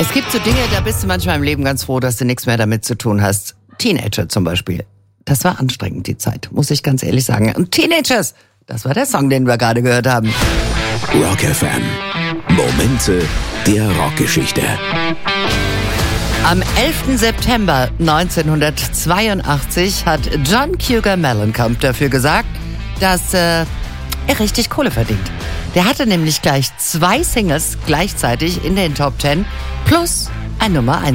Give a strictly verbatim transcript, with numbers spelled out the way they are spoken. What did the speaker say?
Es gibt so Dinge, da bist du manchmal im Leben ganz froh, dass du nichts mehr damit zu tun hast. Teenager zum Beispiel. Das war anstrengend, die Zeit, muss ich ganz ehrlich sagen. Und Teenagers, das war der Song, den wir gerade gehört haben. Rock F M. Momente der Rockgeschichte. Am elften September neunzehnhundertzweiundachtzig hat John Cougar Mellencamp dafür gesagt, dass äh, er richtig Kohle verdient. Der hatte nämlich gleich zwei Singles gleichzeitig in den Top Ten plus ein Nummer eins.